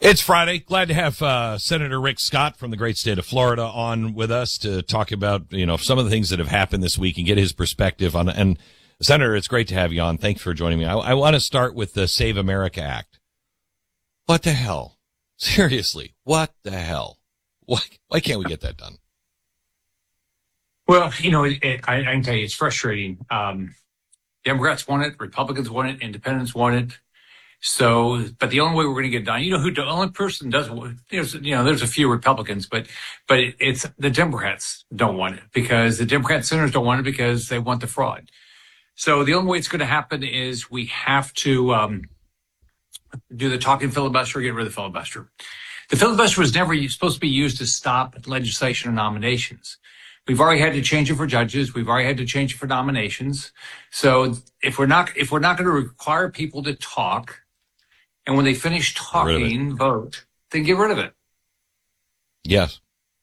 It's Friday. Glad to have Senator Rick Scott from the great state of Florida on with us to talk about, some of the things that have happened this week and get his perspective on. And Senator, it's great to have you on. Thanks for joining me. I want to start with the Save America Act. What the hell? Seriously, what the hell? Why can't we get that done? Well, I can tell you it's frustrating. Democrats want it, Republicans want it, Independents want it. So, but the only way we're going to get it done, the only person does, there's a few Republicans, but it's the Democrats don't want it because the Democrat senators don't want it because they want the fraud. So the only way it's going to happen is we have to do the talking filibuster, get rid of the filibuster. The filibuster was never supposed to be used to stop legislation or nominations. We've already had to change it for judges. We've already had to change it for nominations. So if we're not going to require people to talk, and when they finish talking, vote, then get rid of it. Yes.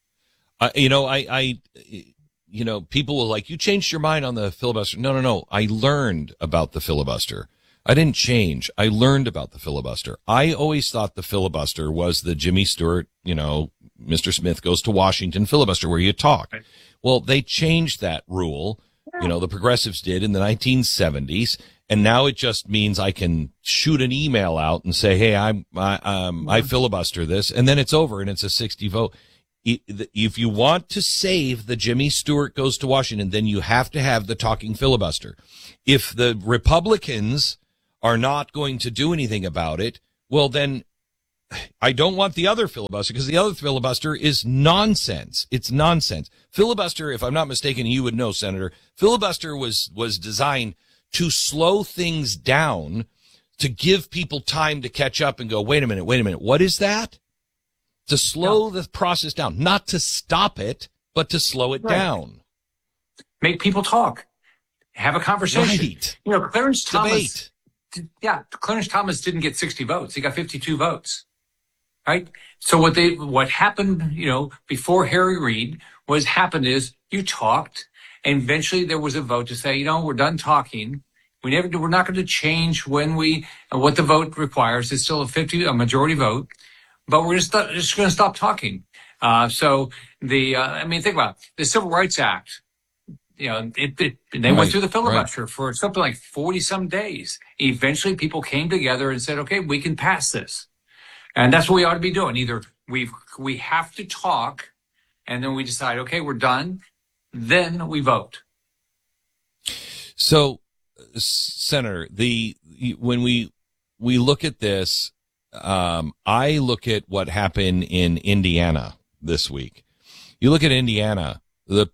People will you changed your mind on the filibuster. No. I learned about the filibuster. I didn't change. I learned about the filibuster. I always thought the filibuster was the Jimmy Stewart, Mr. Smith goes to Washington filibuster where you talk. Right. Well, they changed that rule. The progressives did in the 1970s. And now it just means I can shoot an email out and say, hey, I filibuster this, and then it's over and it's a 60 vote. If you want to save the Jimmy Stewart goes to Washington, then you have to have the talking filibuster. If the Republicans are not going to do anything about it, well, then I don't want the other filibuster because the other filibuster is nonsense. It's nonsense. Filibuster, if I'm not mistaken, you would know, Senator, filibuster was designed to slow things down, to give people time to catch up and go, wait a minute. What is that? To slow the process down, not to stop it, but to slow it down. Make people talk. Have a conversation. Right. Clarence Thomas. Clarence Thomas didn't get 60 votes. He got 52 votes. Right? So what happened, before Harry Reid happened is you talked. And eventually there was a vote to say, we're done talking. We're not going to change what the vote requires. It's still a majority vote, but we're just going to stop talking. Think about it. The Civil Rights Act. They went through the filibuster for something like 40 some days. Eventually people came together and said, okay, we can pass this. And that's what we ought to be doing. Either we have to talk and then we decide, okay, we're done. Then we vote. So, Senator, when we look at this, I look at what happened in Indiana this week. You look at Indiana, the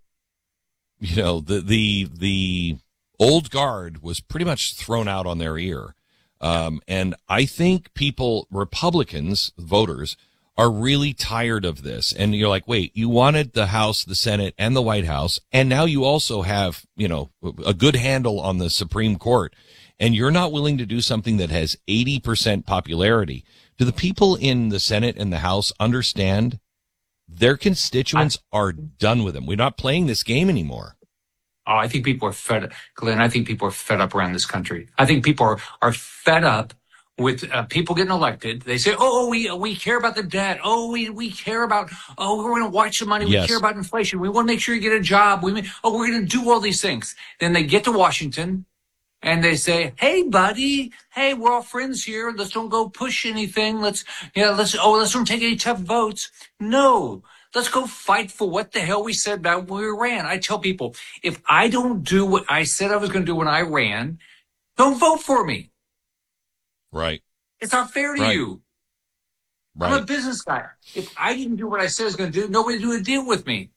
old guard was pretty much thrown out on their ear. And I think Republicans, voters, are really tired of this. And you're like, wait, you wanted the House, the Senate, and the White House, and now you also have, a good handle on the Supreme Court, and you're not willing to do something that has 80% popularity. Do the people in the Senate and the House understand their constituents are done with them? We're not playing this game anymore. Oh, I think people are fed up, Glenn. I think people are fed up around this country. I think people are fed up with people getting elected. They say, we care about the debt. We care about, we're going to watch the money. Yes. We care about inflation. We want to make sure you get a job. We're going to do all these things. Then they get to Washington and they say, hey, buddy, hey, we're all friends here. Let's don't go push anything. Let's don't take any tough votes. No, let's go fight for what the hell we said about when we ran. I tell people, if I don't do what I said I was going to do when I ran, don't vote for me. Right. It's not fair to you. Right. I'm a business guy. If I didn't do what I said I was going to do, nobody would do a deal with me.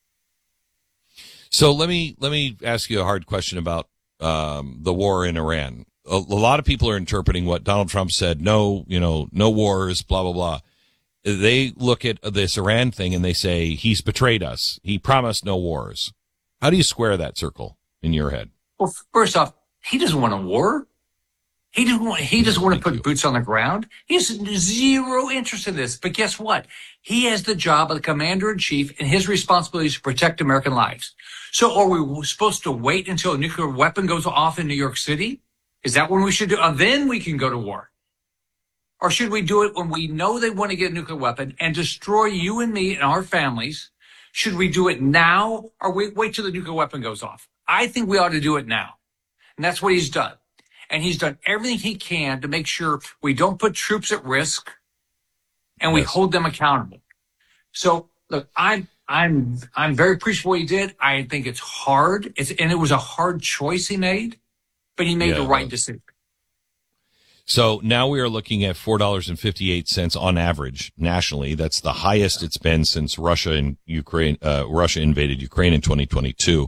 So let me ask you a hard question about the war in Iran. A lot of people are interpreting what Donald Trump said. No wars, blah, blah, blah. They look at this Iran thing and they say he's betrayed us. He promised no wars. How do you square that circle in your head? Well, first off, he doesn't want a war. He doesn't want to put boots on the ground. He has zero interest in this. But guess what? He has the job of the commander-in-chief, and his responsibility is to protect American lives. So are we supposed to wait until a nuclear weapon goes off in New York City? Is that when we should do? Then we can go to war. Or should we do it when we know they want to get a nuclear weapon and destroy you and me and our families? Should we do it now or wait till the nuclear weapon goes off? I think we ought to do it now. And that's what he's done. And he's done everything he can to make sure we don't put troops at risk and we hold them accountable. So look, I'm very appreciative of what he did. I think it's hard. And it was a hard choice he made, but he made the right decision. So now we are looking at $4.58 on average nationally. That's the highest it's been since Russia invaded Ukraine in 2022.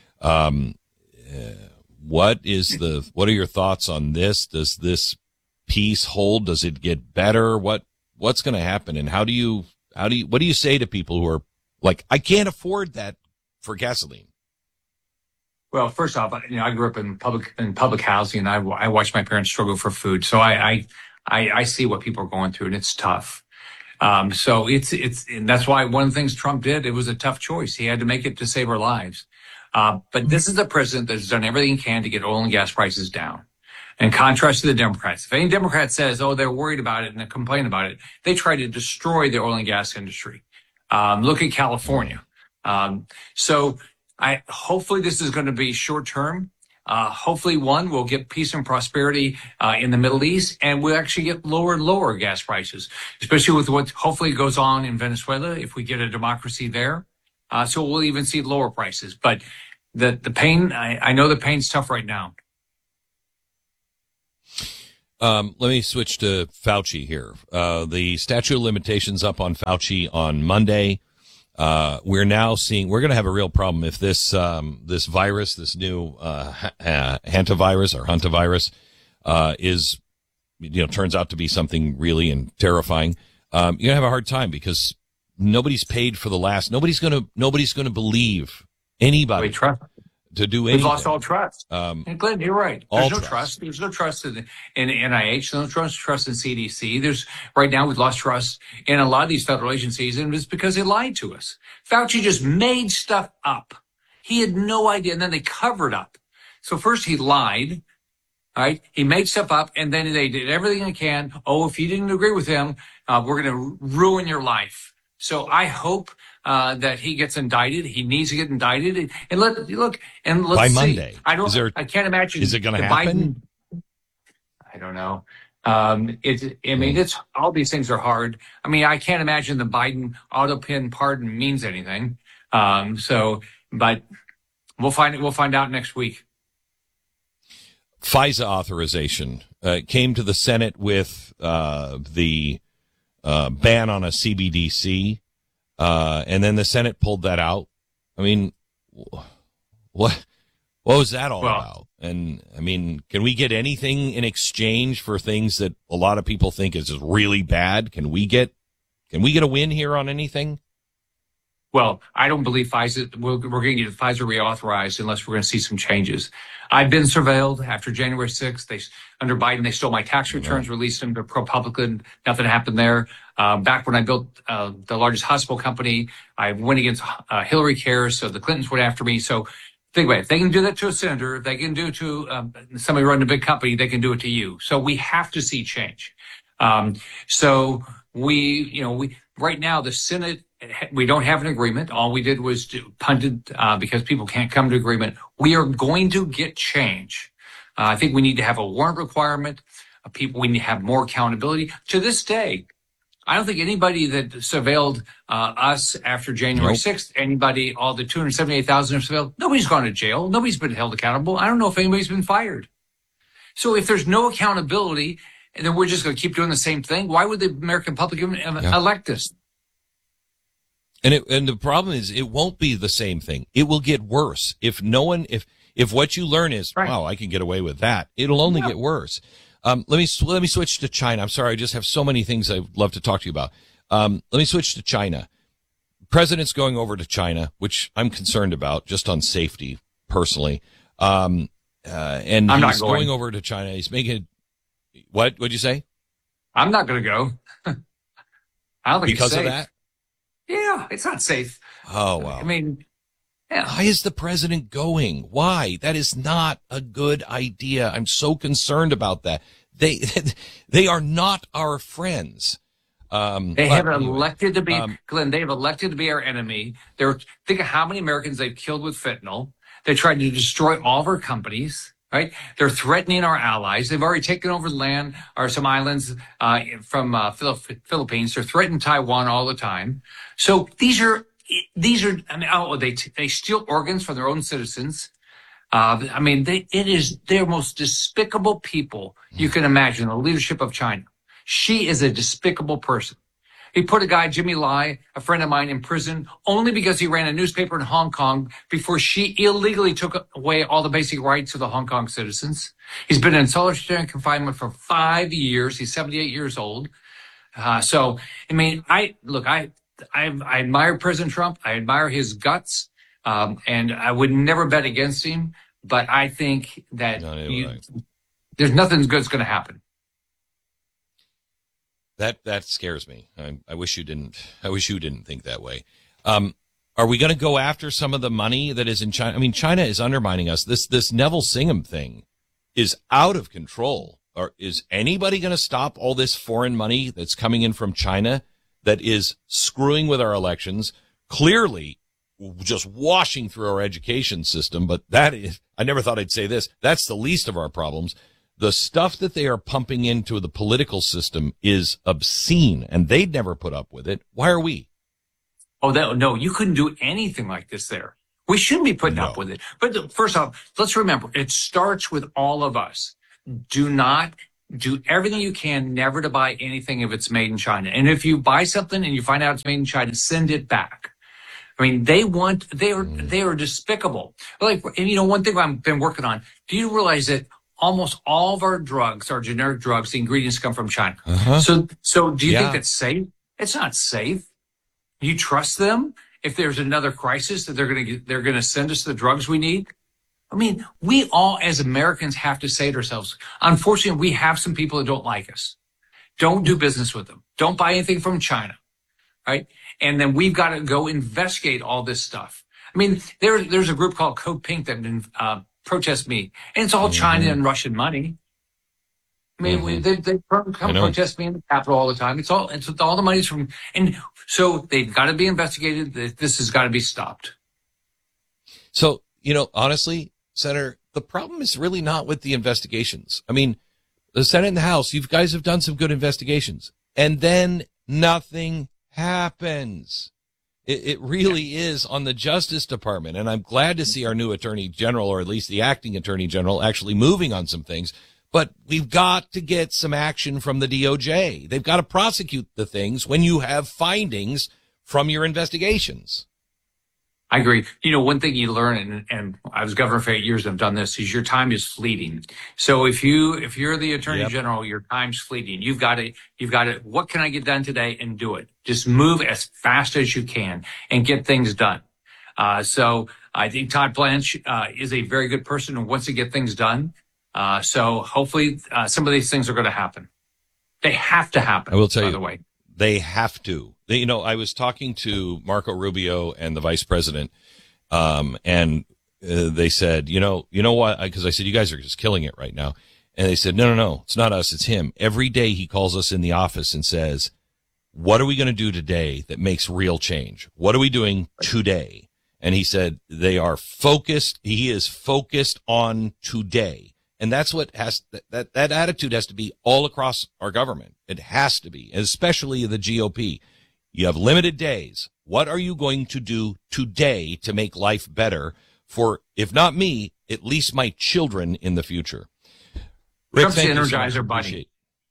What are your thoughts on this? Does this peace hold? Does it get better? What's going to happen? And what do you say to people who are like, I can't afford that for gasoline? Well, first off, I grew up in public housing, and I watched my parents struggle for food. So I see what people are going through, and it's tough. So and that's why one of the things Trump did, it was a tough choice. He had to make it to save our lives. But this is a president that's done everything he can to get oil and gas prices down. In contrast to the Democrats, if any Democrat says, oh, they're worried about it and they complain about it, they try to destroy the oil and gas industry. Look at California. So hopefully this is going to be short term. Hopefully, we'll get peace and prosperity in the Middle East, and we'll actually get lower and lower gas prices, especially with what hopefully goes on in Venezuela if we get a democracy there. So we'll even see lower prices. But the pain, I know the pain's tough right now. Let me switch to Fauci here. The statute of limitations up on Fauci on Monday. We're now seeing, we're going to have a real problem if this virus, this new, hantavirus, turns out to be something really and terrifying. You're going to have a hard time because nobody's paid for nobody's going to believe anybody to do anything. We've lost all trust. And Glenn, you're right. There's no trust. There's no trust in NIH. There's no trust in CDC. Right now we've lost trust in a lot of these federal agencies, and it's because they lied to us. Fauci just made stuff up. He had no idea, and then they covered up. So first he lied, right? He made stuff up, and then they did everything they can. Oh, if you didn't agree with him, we're going to ruin your life. So I hope that he gets indicted. He needs to get indicted, and let's by see. Monday. I can't imagine. Is it going to happen? I don't know. It's all these things are hard. I mean, I can't imagine the Biden auto pin pardon means anything. But we'll find out next week. FISA authorization came to the Senate with the ban on a CBDC. And then the Senate pulled that out. I mean, what was that all about? And I mean, can we get anything in exchange for things that a lot of people think is really bad? Can we get a win here on anything? Well, I don't believe FISA, we're going to get FISA reauthorized unless we're going to see some changes. I've been surveilled after January 6th. Under Biden, they stole my tax returns, released them to ProPublica. Nothing happened there. Back when I built the largest hospital company, I went against Hillary Cares, so the Clintons went after me. So think about it. If they can do that to a senator, if they can do it to somebody running a big company, they can do it to you. So we have to see change. So we right now, the Senate, we don't have an agreement. All we did was punted because people can't come to agreement. We are going to get change. I think we need to have a warrant requirement. We need to have more accountability. To this day, I don't think anybody that surveilled us after January 6th, all the 278,000 are surveilled, nobody's gone to jail. Nobody's been held accountable. I don't know if anybody's been fired. So if there's no accountability, and then we're just going to keep doing the same thing, why would the American public even elect us? And the problem is it won't be the same thing. It will get worse. If what you learn is, wow, I can get away with that, it'll only get worse. Let me switch to China. I'm sorry. I just have so many things I'd love to talk to you about. Let me switch to China. President's going over to China, which I'm concerned about just on safety personally. And he's going over to China. He's making what'd you say? I'm not going to go. I don't think because it's safe. of that. Yeah, it's not safe. Oh, wow. I mean, yeah. Why is the president going? Why? That is not a good idea. I'm so concerned about that. they they are not our friends. They have elected to be, Glenn, they have elected to be our enemy. Think of how many Americans they've killed with fentanyl. They tried to destroy all of our companies, right? They're threatening our allies. They've already taken over land or some islands from Philippines. They're threatening Taiwan all the time. So these are, I mean, they steal organs from their own citizens. I mean, they're most despicable people you can imagine, the leadership of China. She is a despicable person. He put a guy, Jimmy Lai, a friend of mine, in prison only because he ran a newspaper in Hong Kong before she illegally took away all the basic rights of the Hong Kong citizens. He's been in solitary confinement for 5 years. He's 78 years old. So, I mean, I admire President Trump. I admire his guts. And I would never bet against him, but I think that there's nothing good's going to happen. That scares me. I wish you didn't think that way. Are we going to go after some of the money that is in China? I mean, China is undermining us. This Neville Singham thing is out of control. Or is anybody going to stop all this foreign money that's coming in from China that is screwing with our elections? Clearly just washing through our education system. But that is, I never thought I'd say this, that's the least of our problems. The stuff that they are pumping into the political system is obscene, and they'd never put up with it. Why are we? Oh, no, you couldn't do anything like this there. We shouldn't be putting up with it. But first off, let's remember, it starts with all of us. Do not do everything you can never to buy anything if it's made in China. And if you buy something and you find out it's made in China, send it back. I mean, they are despicable. Like, you know, one thing I've been working on, do you realize that almost all of our drugs, our generic drugs, the ingredients come from China? So do you think that's safe? It's not safe. You trust them? If there's another crisis that they're going to send us the drugs we need? I mean, we all as Americans have to say to ourselves, unfortunately, we have some people that don't like us. Don't do business with them. Don't buy anything from China. Right? And then we've got to go investigate all this stuff. I mean, there's a group called Code Pink that protest me, and it's all China and Russian money. I mean, they come protest me in the Capitol all the time. It's all the money's from, and so they've got to be investigated. This has got to be stopped. So, you know, honestly, Senator, the problem is really not with the investigations. I mean, the Senate and the House, you guys have done some good investigations, and then nothing happens. It really is on the Justice Department. And I'm glad to see our new Attorney General, or at least the acting Attorney General, actually moving on some things. But we've got to get some action from the DOJ. They've got to prosecute the things when you have findings from your investigations. I agree. You know, one thing you learn, and I was governor for 8 years and I've done this, is your time is fleeting. So if you're the Attorney General, your time's fleeting. You've got to, what can I get done today, and do it. Just move as fast as you can and get things done. So I think Todd Blanche is a very good person who wants to get things done. So hopefully some of these things are going to happen. They have to happen. I will tell you, by the way. They have to. You know, I was talking to Marco Rubio and the vice president, and they said, you know what? Because I said, you guys are just killing it right now. And they said, no, it's not us, it's him. Every day he calls us in the office and says, what are we going to do today that makes real change? What are we doing today? And he said, they are focused. He is focused on today. And that's what that attitude has to be all across our government. It has to be, especially the GOP. You have limited days. What are you going to do today to make life better for, if not me, at least my children in the future? Rick, Trump's the Energizer Bunny.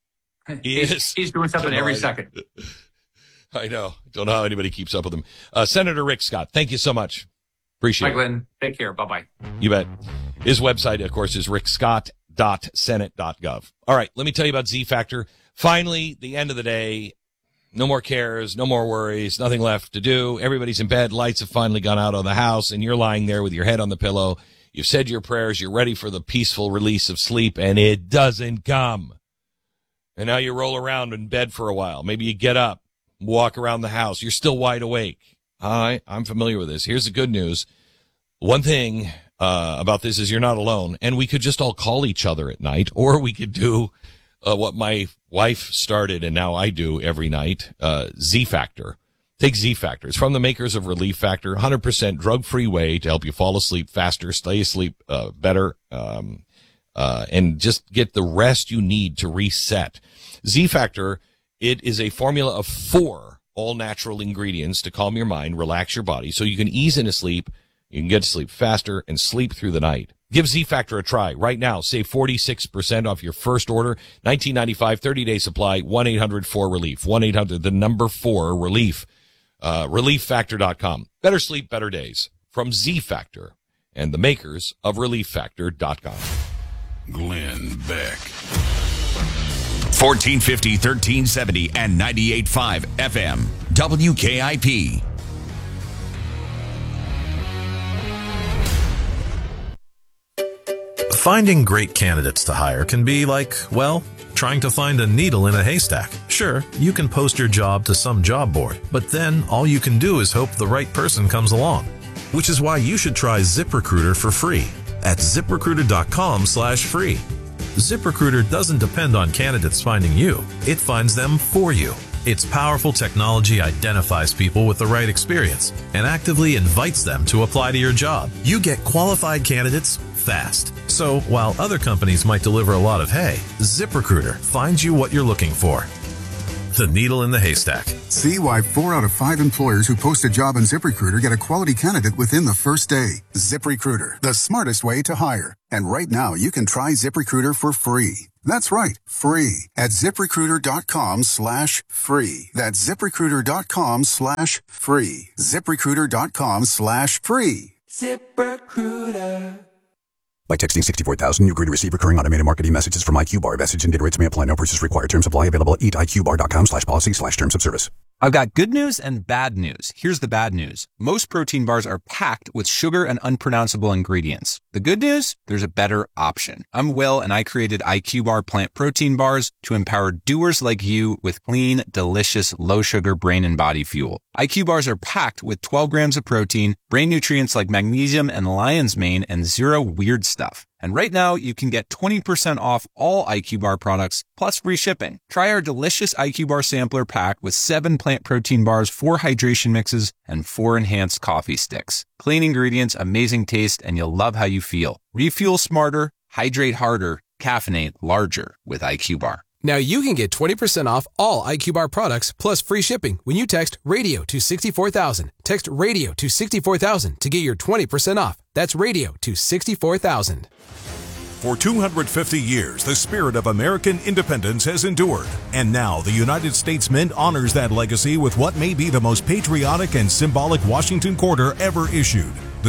He's doing something every second. I know. Don't know how anybody keeps up with him. Senator Rick Scott, thank you so much. Appreciate it. Bye, Glenn. Take care. Bye-bye. You bet. His website, of course, is rickscott.senate.gov. All right, let me tell you about Z-Factor. Finally, the end of the day. No more cares, no more worries, nothing left to do. Everybody's in bed. Lights have finally gone out of the house, and you're lying there with your head on the pillow. You've said your prayers. You're ready for the peaceful release of sleep, and it doesn't come. And now you roll around in bed for a while. Maybe you get up, walk around the house. You're still wide awake. I'm familiar with this. Here's the good news. One thing about this is you're not alone, and we could just all call each other at night, or we could do what my wife started and now I do every night, Z Factor. Take Z Factor. It's from the makers of Relief Factor, 100% drug-free way to help you fall asleep faster, stay asleep better, and just get the rest you need to reset. Z Factor, it is a formula of 4 all-natural ingredients to calm your mind, relax your body, so you can ease into sleep, you can get to sleep faster, and sleep through the night. Give Z Factor a try right now. Save 46% off your first order. $19.95, 30-day supply. 1-800-4-RELIEF. 1-800-4-RELIEF. ReliefFactor.com. Better sleep, better days. From Z Factor and the makers of ReliefFactor.com. Glenn Beck. 1450, 1370, and 98.5 FM. WKIP. Finding great candidates to hire can be like, well, trying to find a needle in a haystack. Sure, you can post your job to some job board, but then all you can do is hope the right person comes along. Which is why you should try ZipRecruiter for free at ZipRecruiter.com/free. ZipRecruiter doesn't depend on candidates finding you. It finds them for you. Its powerful technology identifies people with the right experience and actively invites them to apply to your job. You get qualified candidates fast. So while other companies might deliver a lot of hay, ZipRecruiter finds you what you're looking for. The needle in the haystack. See why 4 out of 5 employers who post a job on ZipRecruiter get a quality candidate within the first day. ZipRecruiter, the smartest way to hire. And right now, you can try ZipRecruiter for free. That's right, free at ZipRecruiter.com/free. That's ZipRecruiter.com/free. ZipRecruiter.com/free. ZipRecruiter. By texting 64,000, you agree to receive recurring automated marketing messages from IQBar. Message and data rates may apply. No purchase required. Terms apply. Available at eatiqbar.com/policy/terms of service. I've got good news and bad news. Here's the bad news. Most protein bars are packed with sugar and unpronounceable ingredients. The good news? There's a better option. I'm Will, and I created IQBar plant protein bars to empower doers like you with clean, delicious, low-sugar brain and body fuel. IQ bars are packed with 12 grams of protein, brain nutrients like magnesium and lion's mane, and zero weird stuff. And right now, you can get 20% off all IQ Bar products, plus free shipping. Try our delicious IQ Bar sampler pack with 7 plant protein bars, 4 hydration mixes, and 4 enhanced coffee sticks. Clean ingredients, amazing taste, and you'll love how you feel. Refuel smarter, hydrate harder, caffeinate larger with IQ Bar. Now you can get 20% off all IQ Bar products plus free shipping when you text radio to 64,000. Text radio to 64,000 to get your 20% off. That's radio to 64,000. For 250 years, the spirit of American independence has endured. And now the United States Mint honors that legacy with what may be the most patriotic and symbolic Washington Quarter ever issued. The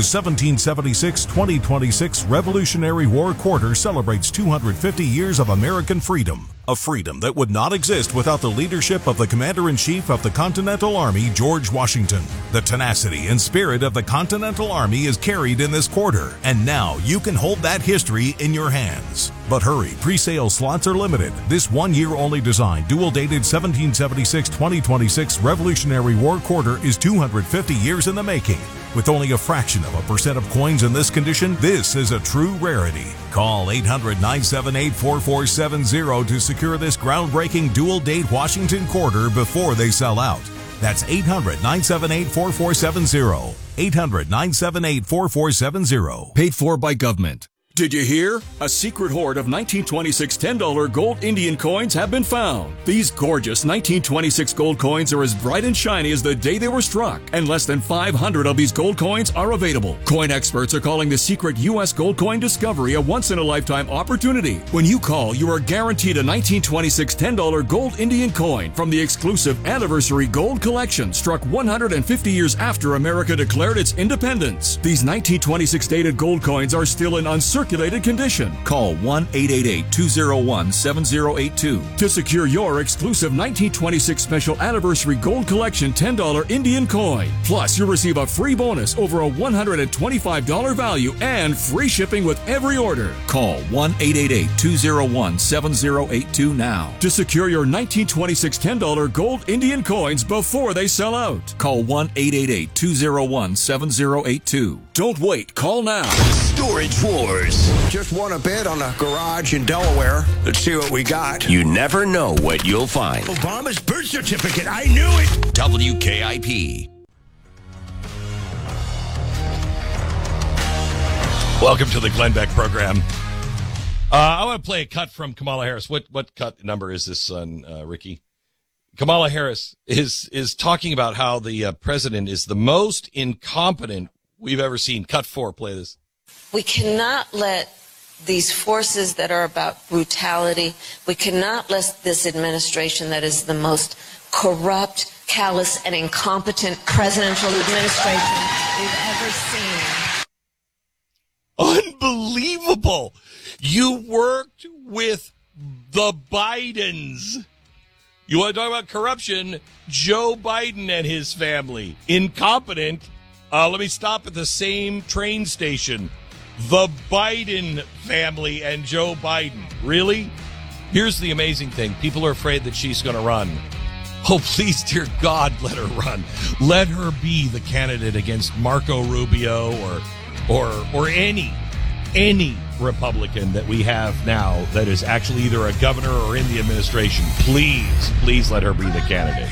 1776-2026 Revolutionary War Quarter celebrates 250 years of American freedom. A freedom that would not exist without the leadership of the Commander-in-Chief of the Continental Army, George Washington. The tenacity and spirit of the Continental Army is carried in this quarter, and now you can hold that history in your hands. But hurry, pre-sale slots are limited. This one-year-only design, dual-dated 1776-2026 Revolutionary War Quarter is 250 years in the making. With only a fraction of a percent of coins in this condition, this is a true rarity. Call 800-978-4470 to secure this groundbreaking dual-date Washington Quarter before they sell out. That's 800-978-4470. 800-978-4470. Paid for by government. Did you hear? A secret hoard of 1926 $10 gold Indian coins have been found. These gorgeous 1926 gold coins are as bright and shiny as the day they were struck, and less than 500 of these gold coins are available. Coin experts are calling the secret U.S. gold coin discovery a once-in-a-lifetime opportunity. When you call, you are guaranteed a 1926 $10 gold Indian coin from the exclusive Anniversary Gold Collection, struck 150 years after America declared its independence. These 1926 dated gold coins are still in uncirculated condition. Call 1-888-201-7082 to secure your exclusive 1926 Special Anniversary Gold Collection $10 Indian coin. Plus, you'll receive a free bonus over a $125 value and free shipping with every order. Call 1-888-201-7082 now to secure your 1926 $10 gold Indian coins before they sell out. Call 1-888-201-7082. Don't wait. Call now. Storage Wars. Just won a bid on a garage in Delaware. Let's see what we got. You never know what you'll find. Obama's birth certificate. I knew it. WKIP. Welcome to the Glenn Beck program. I want to play a cut from Kamala Harris. What cut number is this on, Ricky? Kamala Harris is talking about how the president is the most incompetent we've ever seen. Cut 4, play this. We cannot let these forces that are about brutality, we cannot let this administration that is the most corrupt, callous, and incompetent presidential administration we've ever seen. Unbelievable. You worked with the Bidens. You want to talk about corruption? Joe Biden and his family. Incompetent. Let me stop at the same train station. The Biden family and Joe Biden. Really? Here's the amazing thing. People are afraid that she's going to run. Oh, please, dear God, let her run. Let her be the candidate against Marco Rubio or any Republican that we have now that is actually either a governor or in the administration. Please let her be the candidate.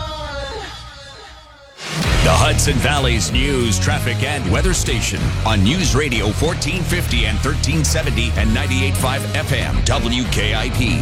The Hudson Valley's news, traffic, and weather station on News Radio 1450 and 1370 and 98.5 FM WKIP.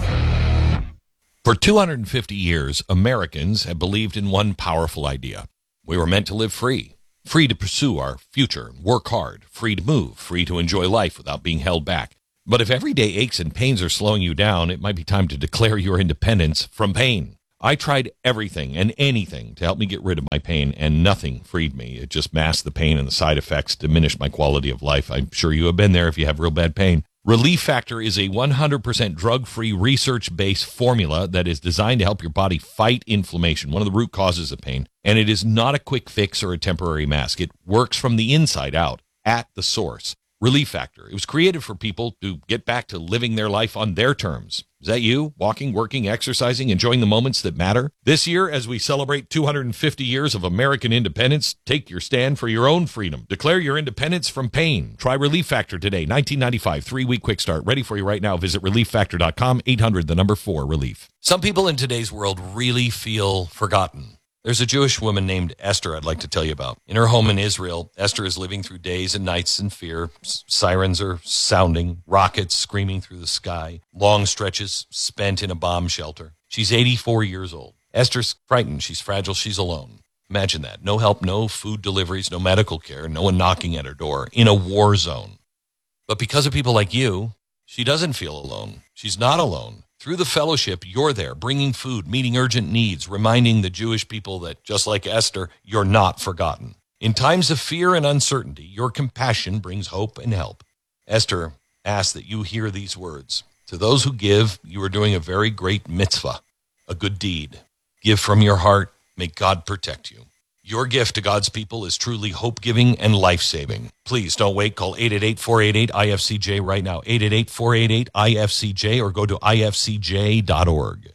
For 250 years, Americans have believed in one powerful idea. We were meant to live free. Free to pursue our future, work hard, free to move, free to enjoy life without being held back. But if everyday aches and pains are slowing you down, it might be time to declare your independence from pain. I tried everything and anything to help me get rid of my pain, and nothing freed me. It just masked the pain, and the side effects diminished my quality of life. I'm sure you have been there if you have real bad pain. Relief Factor is a 100% drug-free, research-based formula that is designed to help your body fight inflammation, one of the root causes of pain. And it is not a quick fix or a temporary mask. It works from the inside out, at the source. Relief Factor. It was created for people to get back to living their life on their terms. Is that you? Walking, working, exercising, enjoying the moments that matter? This year, as we celebrate 250 years of American independence, take your stand for your own freedom. Declare your independence from pain. Try Relief Factor today. $19.95, 3-week quick start. Ready for you right now. Visit ReliefFactor.com, 800-4-RELIEF. Some people in today's world really feel forgotten. There's a Jewish woman named Esther I'd like to tell you about. In her home in Israel, Esther is living through days and nights in fear. Sirens are sounding, rockets screaming through the sky, long stretches spent in a bomb shelter. She's 84 years old. Esther's frightened. She's fragile. She's alone. Imagine that. No help, no food deliveries, no medical care, no one knocking at her door, in a war zone. But because of people like you, she doesn't feel alone. She's not alone. Through the fellowship, you're there, bringing food, meeting urgent needs, reminding the Jewish people that, just like Esther, you're not forgotten. In times of fear and uncertainty, your compassion brings hope and help. Esther asks that you hear these words. To those who give, you are doing a very great mitzvah, a good deed. Give from your heart. May God protect you. Your gift to God's people is truly hope-giving and life-saving. Please don't wait. Call 888-488-IFCJ right now. 888-488-IFCJ or go to ifcj.org.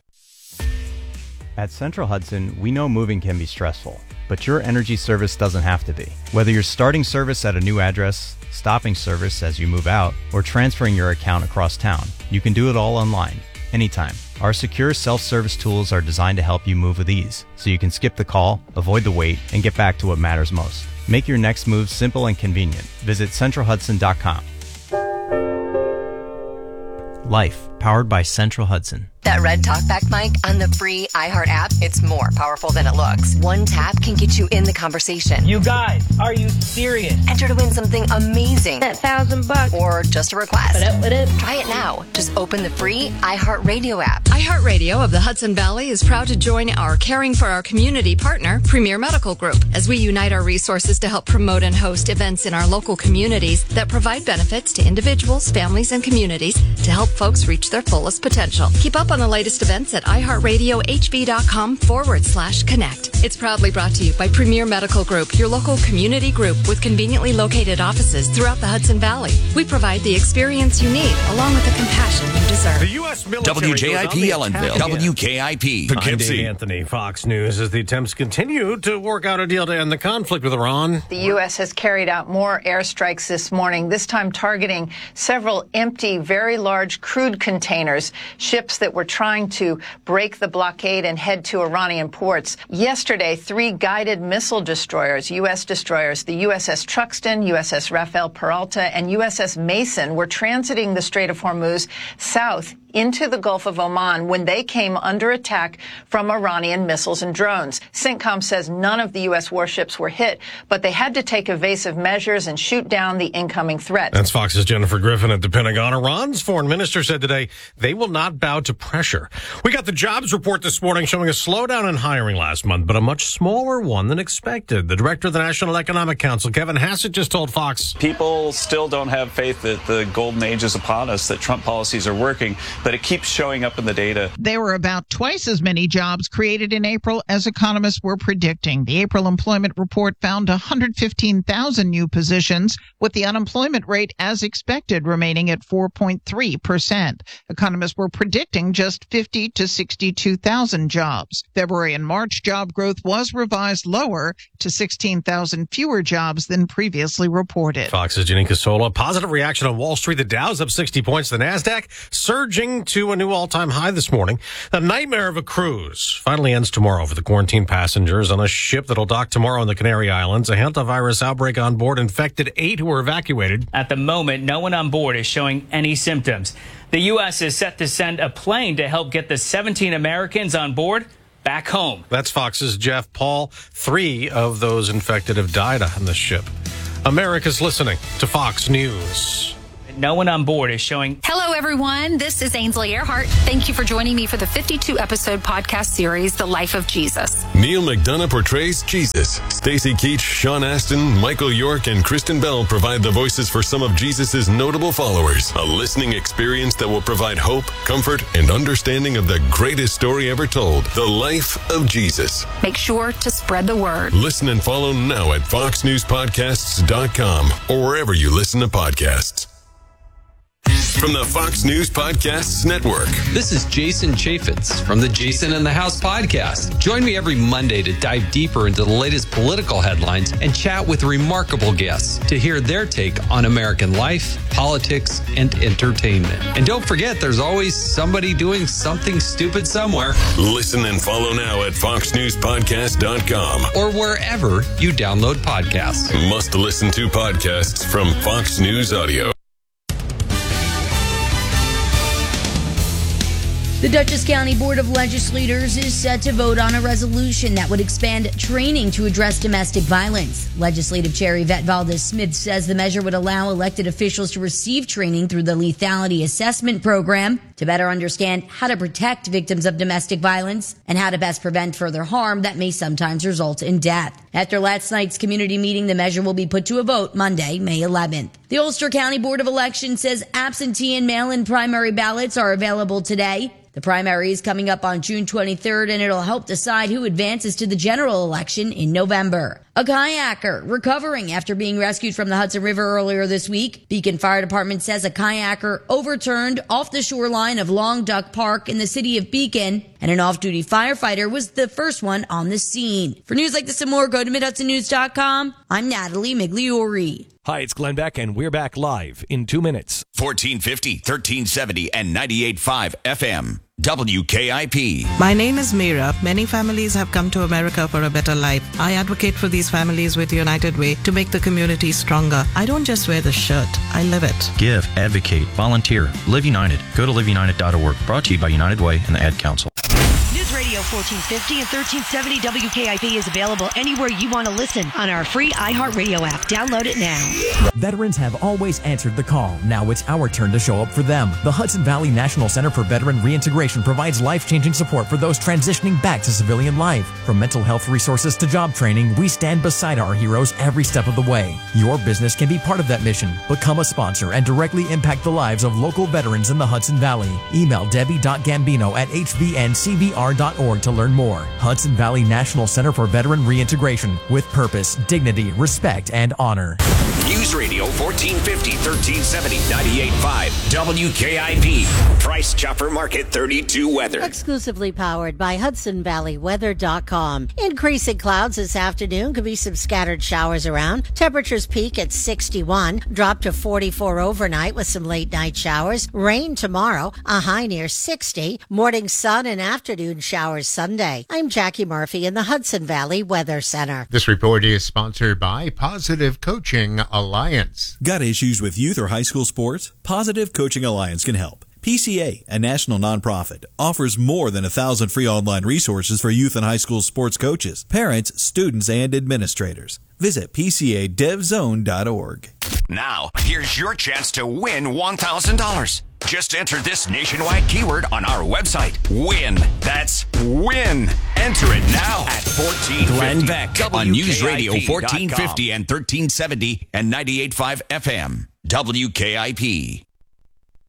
At Central Hudson, we know moving can be stressful, but your energy service doesn't have to be. Whether you're starting service at a new address, stopping service as you move out, or transferring your account across town, you can do it all online, anytime. Our secure self-service tools are designed to help you move with ease, so you can skip the call, avoid the wait, and get back to what matters most. Make your next move simple and convenient. Visit centralhudson.com. Life, powered by Central Hudson. That red talkback mic on the free iHeart app, it's more powerful than it looks. One tap can get you in the conversation. You guys, are you serious? Enter to win something amazing. That $1,000. Or just a request. Try it now. Just open the free iHeart Radio app. iHeartRadio of the Hudson Valley is proud to join our Caring for Our Community partner, Premier Medical Group, as we unite our resources to help promote and host events in our local communities that provide benefits to individuals, families, and communities to help folks reach their fullest potential. Keep up up on the latest events at iHeartRadioHV.com/connect. It's proudly brought to you by Premier Medical Group, your local community group with conveniently located offices throughout the Hudson Valley. We provide the experience you need, along with the compassion you deserve. The U.S. military WJIP Ellenville, WKIP I'm Poughkeepsie. Dave Anthony, Fox News. As the attempts continue to work out a deal to end the conflict with Iran. The U.S. has carried out more airstrikes this morning, this time targeting several empty, very large crude containers, ships that were trying to break the blockade and head to Iranian ports. Yesterday, 3 guided missile destroyers, U.S. destroyers, the USS Truxtun, USS Rafael Peralta, and USS Mason, were transiting the Strait of Hormuz south into the Gulf of Oman when they came under attack from Iranian missiles and drones. CENTCOM says none of the U.S. warships were hit, but they had to take evasive measures and shoot down the incoming threat. That's Fox's Jennifer Griffin at the Pentagon. Iran's foreign minister said today they will not bow to pressure. We got the jobs report this morning showing a slowdown in hiring last month, but a much smaller one than expected. The director of the National Economic Council, Kevin Hassett, just told Fox. People still don't have faith that the golden age is upon us, that Trump policies are working, but it keeps showing up in the data. There were about twice as many jobs created in April as economists were predicting. The April employment report found 115,000 new positions, with the unemployment rate as expected remaining at 4.3%. Economists were predicting just 50 to 62,000 jobs. February and March job growth was revised lower to 16,000 fewer jobs than previously reported. Fox's Janine Casola. Positive reaction on Wall Street. The Dow's up 60 points. The NASDAQ surging to a new all-time high this morning. The nightmare of a cruise finally ends tomorrow for the quarantined passengers on a ship that'll dock tomorrow in the Canary Islands. A hantavirus outbreak on board infected 8 who were evacuated. At the moment, no one on board is showing any symptoms. The U.S. is set to send a plane to help get the 17 Americans on board back home. That's Fox's Jeff Paul. 3 of those infected have died on the ship. America's listening to Fox News. No one on board is showing. Hello, everyone. This is Ainsley Earhart. Thank you for joining me for the 52-episode podcast series, The Life of Jesus. Neil McDonough portrays Jesus. Stacey Keach, Sean Astin, Michael York, and Kristen Bell provide the voices for some of Jesus' notable followers. A listening experience that will provide hope, comfort, and understanding of the greatest story ever told, The Life of Jesus. Make sure to spread the word. Listen and follow now at foxnewspodcasts.com or wherever you listen to podcasts. From the Fox News Podcasts Network. This is Jason Chaffetz from the Jason in the House podcast. Join me every Monday to dive deeper into the latest political headlines and chat with remarkable guests to hear their take on American life, politics, and entertainment. And don't forget, there's always somebody doing something stupid somewhere. Listen and follow now at foxnewspodcast.com or wherever you download podcasts. Must listen to podcasts from Fox News Audio. The Dutchess County Board of Legislators is set to vote on a resolution that would expand training to address domestic violence. Legislative Chair Yvette Valdez-Smith says the measure would allow elected officials to receive training through the Lethality Assessment Program to better understand how to protect victims of domestic violence and how to best prevent further harm that may sometimes result in death. After last night's community meeting, the measure will be put to a vote Monday, May 11th. The Ulster County Board of Elections says absentee and mail-in primary ballots are available today. The primary is coming up on June 23rd, and it'll help decide who advances to the general election in November. A kayaker recovering after being rescued from the Hudson River earlier this week. Beacon Fire Department says a kayaker overturned off the shoreline of Long Duck Park in the city of Beacon, and an off-duty firefighter was the first one on the scene. For news like this and more, go to MidHudsonNews.com. I'm Natalie Migliori. Hi, it's Glenn Beck, and we're back live in 2 minutes. 1450, 1370, and 98.5 FM. WKIP. My name is Meera. Many families have come to America for a better life. I advocate for these families with United Way to make the community stronger. I don't just wear the shirt, I live it. Give, advocate, volunteer, Live United. Go to liveunited.org. Brought to you by United Way and the Ad Council. News Radio Radio 1450 and 1370 WKIP is available anywhere you want to listen on our free iHeartRadio app. Download it now. Veterans have always answered the call. Now it's our turn to show up for them. The Hudson Valley National Center for Veteran Reintegration provides life-changing support for those transitioning back to civilian life. From mental health resources to job training, we stand beside our heroes every step of the way. Your business can be part of that mission. Become a sponsor and directly impact the lives of local veterans in the Hudson Valley. Email debbie.gambino@hvncvr.org to learn more. Hudson Valley National Center for Veteran Reintegration, with purpose, dignity, respect, and honor. News Radio 1450, 1370, 98.5 WKIP. Price Chopper Market 32 weather. Exclusively powered by HudsonValleyWeather.com. Increasing clouds this afternoon. Could be some scattered showers around. Temperatures peak at 61. Drop to 44 overnight with some late night showers. Rain tomorrow. A high near 60. Morning sun and afternoon showers Sunday. I'm Jackie Murphy in the Hudson Valley Weather Center. This report is sponsored by Positive Coaching Alliance. Got issues with youth or high school sports? Positive Coaching Alliance can help. PCA, a national nonprofit, offers more than 1,000 free online resources for youth and high school sports coaches, parents, students, and administrators. Visit PCADevZone.org. Now, here's your chance to win $1,000. Just enter this nationwide keyword on our website. WIN. That's WIN. Enter it now at 1450. Glenn Beck on News Radio 1450 and 1370 and 98.5 FM. WKIP.